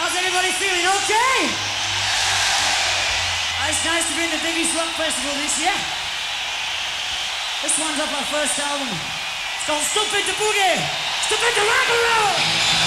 How's everybody feeling? Okay? It's nice to be in the biggest rock festival this year. This one's off our first album. It's called Stupid to Boogie. Stupid to Rock and Roll.